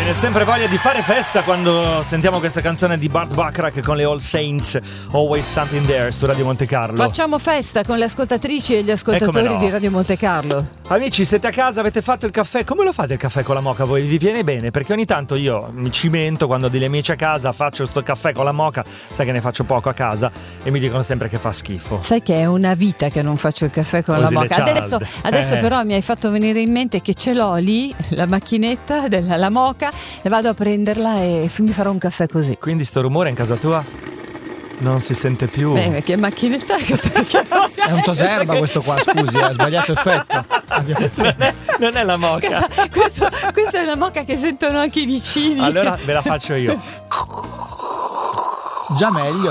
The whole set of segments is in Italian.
Viene sempre voglia di fare festa quando sentiamo questa canzone di Bart Bacharach con le All Saints, Always Something There, su Radio Monte Carlo. Facciamo festa con le ascoltatrici e gli ascoltatori no. di Radio Monte Carlo. Amici, siete a casa, avete fatto il caffè? Come lo fate il caffè con la moka? Voi vi viene bene? Perché ogni tanto io mi cimento quando ho degli amici a casa, faccio sto caffè con la moka, sai che ne faccio poco a casa e mi dicono sempre che fa schifo. Sai che è una vita che non faccio il caffè con la moka. Adesso però mi hai fatto venire in mente che ce l'ho lì, la macchinetta della moka, e vado a prenderla e mi farò un caffè così. Quindi sto rumore in casa tua non si sente più. Che macchinetta è questa? È un toserba questo qua, scusi, ha sbagliato effetto. Non è la moka. Questa è la moka che sentono anche i vicini. Allora ve la faccio io. Già meglio.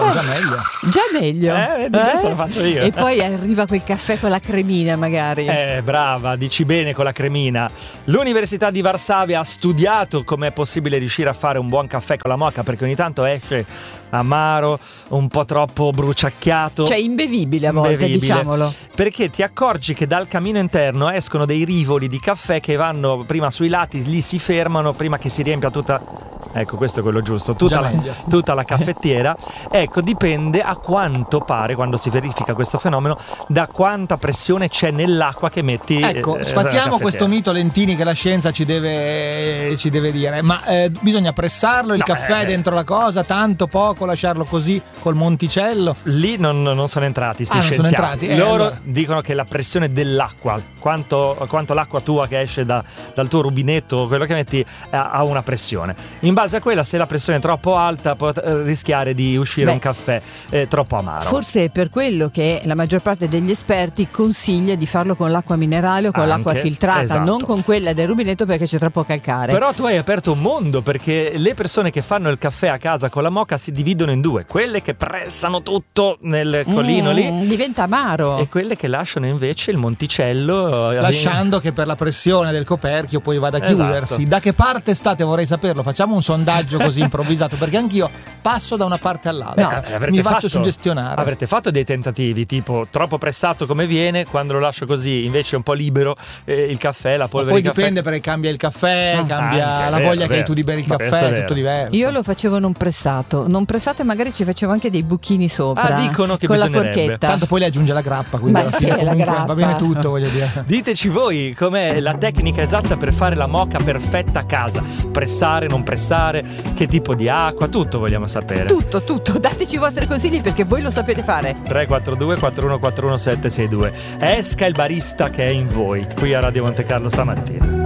Vedi, questo lo faccio io. E poi arriva quel caffè con la cremina magari. Brava, dici bene, con la cremina. L'Università di Varsavia ha studiato com'è possibile riuscire a fare un buon caffè con la moka, perché ogni tanto esce amaro, un po' troppo bruciacchiato, cioè imbevibile a volte, diciamolo. Perché ti accorgi che dal camino interno escono dei rivoli di caffè che vanno prima sui lati, lì si fermano prima che si riempia tutta... Ecco, questo è quello giusto, tutta la caffettiera. Ecco, dipende a quanto pare, quando si verifica questo fenomeno, da quanta pressione c'è nell'acqua che metti. Ecco, sfattiamo questo mito, Lentini, che la scienza ci deve dire. Ma bisogna pressarlo il caffè dentro la cosa, tanto poco, lasciarlo così col monticello? Lì non sono entrati sti scienziati. Non sono entrati. Loro allora dicono che la pressione dell'acqua, quanto l'acqua tua che esce dal tuo rubinetto, quello che metti, ha una pressione. In base a quella, se la pressione è troppo alta, può rischiare di uscire un caffè troppo amaro. Forse è per quello che la maggior parte degli esperti consiglia di farlo con l'acqua minerale o con l'acqua filtrata, esatto. Non con quella del rubinetto, perché c'è troppo calcare. Però tu hai aperto un mondo, perché le persone che fanno il caffè a casa con la moka si dividono in due: quelle che pressano tutto nel colino lì, diventa amaro, e quelle che lasciano invece il monticello, lasciando che per la pressione del coperchio poi vada a chiudersi. Esatto. Da che parte state? Vorrei saperlo. Facciamo un sondaggio così improvvisato, perché anch'io passo da una parte all'altra. Mi faccio suggestionare. Avrete fatto dei tentativi tipo troppo pressato come viene, quando lo lascio così invece un po' libero, il caffè, la polvere poi di caffè. dipende, perché cambia il caffè, cambia la voglia che hai tu di bere il caffè, è tutto diverso. Io lo facevo non pressato e magari ci facevo anche dei buchini sopra. Dicono che con la bisognerebbe. forchetta. Tanto poi le aggiunge la grappa, quindi alla fine comunque va bene tutto, voglio dire. Diteci voi com'è la tecnica esatta per fare la moka perfetta a casa. Pressare, non pressare, che tipo di acqua, tutto vogliamo sapere. Tutto, dateci i vostri consigli, perché voi lo sapete fare. 342 4141 762. Esca il barista che è in voi, qui a Radio Monte Carlo stamattina.